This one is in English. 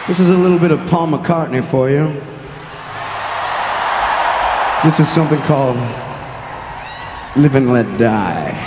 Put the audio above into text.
This is a little bit of Paul McCartney for you. This is something called Live and Let Die.